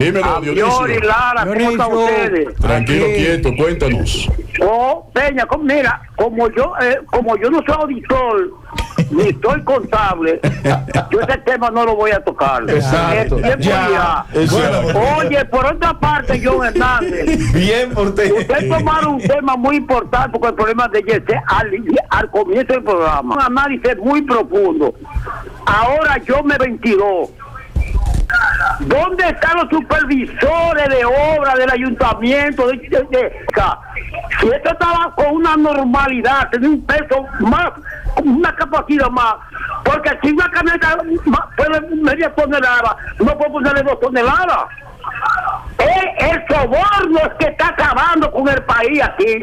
Dímelo, Dionisio. Lara, ¿cómo están ustedes? Tranquilo, quieto, cuéntanos. Peña, mira, como yo no soy auditor ni soy contable, yo ese tema no lo voy a tocar. Exacto. Oye, por otra parte, John Hernández. Bien por ti. Usted tomaron un tema muy importante porque el problema de Yesé al comienzo del programa. Un análisis muy profundo. Ahora yo me 22. ¿Dónde están los supervisores de obra del ayuntamiento? Si esto estaba con una normalidad, tenía un peso más, una capacidad más, porque si una camioneta puede media tonelada, no puede ponerle 2 toneladas. El soborno es que está acabando con el país aquí.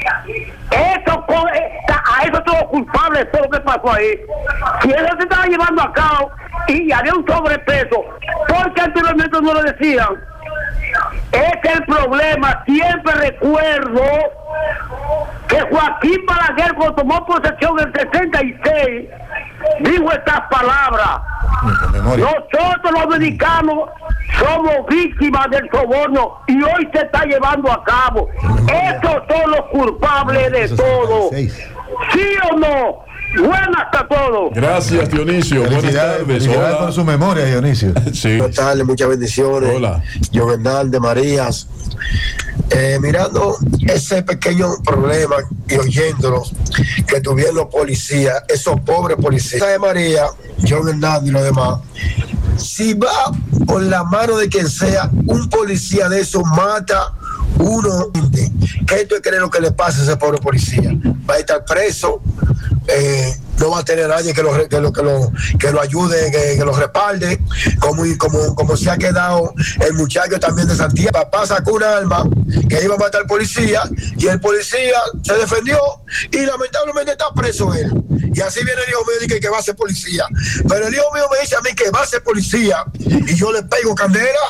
A eso todos culpables de todo lo que pasó ahí. Si eso se estaba llevando a cabo y había un sobrepeso, ¿por qué anteriormente no lo decían? Ese es el problema. Siempre recuerdo que Joaquín Balaguer, cuando tomó posesión en el 66, dijo estas palabras: nosotros los dominicanos somos víctimas del soborno y hoy se está llevando a cabo. Estos son los culpables de todo. ¿Sí o no? Buenas a todos. Gracias, Dionisio. Buenas tardes. Hola. Con su memoria, Dionisio. Sí. Buenas tardes, muchas bendiciones. Hola. John Hernández, Marías. Mirando ese pequeño problema y oyéndolos que tuvieron los policías, esos pobres policías de María, John Hernández y los demás, si va por la mano de quien sea, un policía de esos mata uno, ¿qué tú crees lo que le pasa a ese pobre policía? Va a estar preso, no va a tener nadie que lo ayude, que lo respalde, como se ha quedado el muchacho también de Santiago. Papá sacó un arma que iba a matar al policía y el policía se defendió y lamentablemente está preso él. Y así viene el hijo mío y dice que va a ser policía. Pero el hijo mío me dice a mí que va a ser policía y yo le pego candela.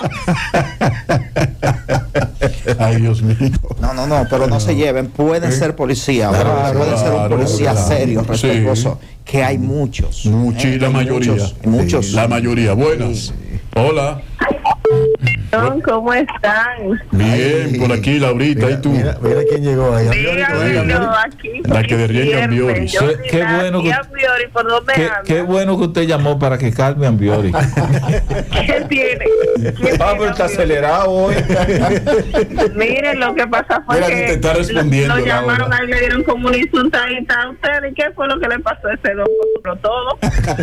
Ay, Dios mío. No, pero no se lleven. Pueden ser policía, pueden ser un policía serio, respetuoso, que hay muchos. La mayoría. Muchos. La mayoría. Buenas. Hola. ¿Cómo están? Bien, por aquí, Laurita, ¿y tú? Mira quién llegó ahí. Aquí. La que derriega Ambiori. Qué bueno que qué bueno que usted llamó para que calme Ambiori. ¿Qué tiene? Pero está acelerado hoy. Miren, lo que pasa fue te está respondiendo, lo llamaron a él, le dieron como una insultadita a ustedes. ¿Y qué fue lo que le pasó a ese loco? Todo.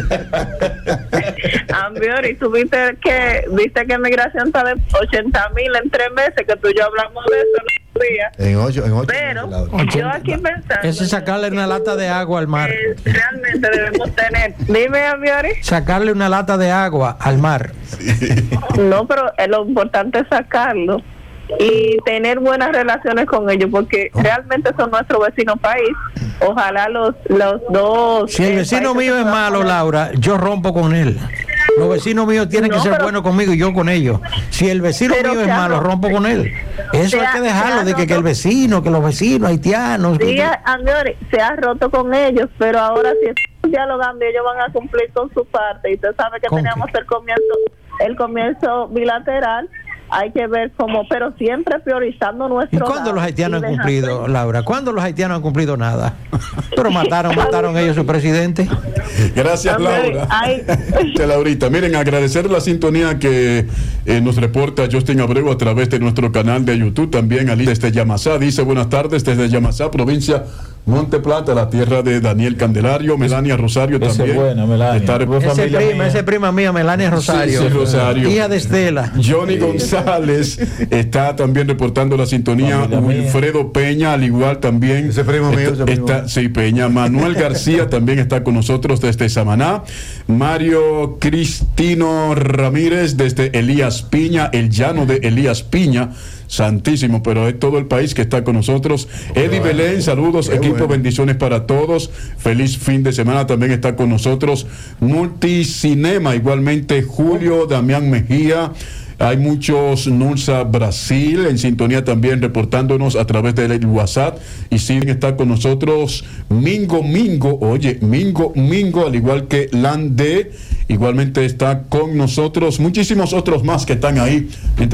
Ambiori, ¿tú viste que migración está de 80,000 en 3 meses? Que tú y yo hablamos de eso en 8 Pero yo aquí pensando, eso es sacarle una lata de agua al mar. Realmente debemos tener, dime, Ambiori, sacarle una lata de agua al mar. No, pero lo importante es sacarlo y tener buenas relaciones con ellos, porque realmente son nuestro vecino país. Ojalá los dos. Si el vecino mío es malo, Laura, yo rompo con él. Los vecinos míos tienen que ser buenos conmigo y yo con ellos. Si el vecino mío es malo, rompo con él. Eso hay que dejarlo, de que el vecino, que los vecinos haitianos. Sí, Andori, se ha roto con ellos, pero ahora sí están dialogando y ellos van a cumplir con su parte. Y usted sabe que teníamos el comienzo bilateral. Hay que ver cómo, pero siempre priorizando nuestro. ¿Y cuándo los haitianos han cumplido, Laura? ¿Cuándo los haitianos han cumplido nada? Pero mataron ellos a su presidente. Gracias, Laura. Laurita, miren, agradecer la sintonía que nos reporta Justin Abreu a través de nuestro canal de YouTube. También Ali desde Yamasá dice: buenas tardes desde Yamasá, provincia Monte Plata, la tierra de Daniel Candelario. Melania Rosario también. Es buena, Melania. Esa prima mía, Melania Rosario. Sí, Rosario. Hija de Estela. Johnny González está también reportando la sintonía. Wilfredo Peña, al igual también. Ese primo mío. Sí, Peña. Manuel García también está con nosotros desde Samaná. Mario Cristino Ramírez desde Elías Piña, el llano de Elías Piña. Santísimo, pero es todo el país que está con nosotros. Eddie Belén, saludos, equipo, bendiciones para todos. Feliz fin de semana, también está con nosotros. Multicinema, igualmente Julio Damián Mejía. Hay muchos Nulsa Brasil en sintonía también reportándonos a través del WhatsApp, y siguen está con nosotros Mingo, al igual que Lande, igualmente está con nosotros, muchísimos otros más que están ahí.